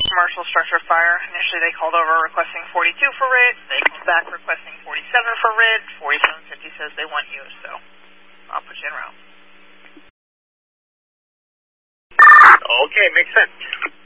Commercial Structure Fire. Initially they called over requesting 42 for RID. They called back requesting 47 for RID. 4750 says they want you, so I'll put you in route. Okay, makes sense.